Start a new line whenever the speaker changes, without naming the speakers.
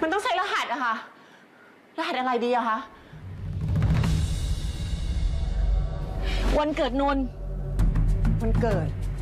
มันต้องใช้รหัสอะค่ะรหัสอะไรดีอะคะ
วันเกิดนนท์
วันเกิด